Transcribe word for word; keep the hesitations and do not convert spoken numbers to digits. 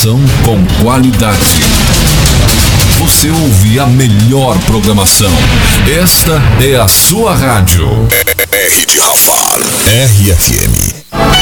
Informação com qualidade. Você ouve a melhor programação. Esta é a sua rádio. R de Rafar. R F M.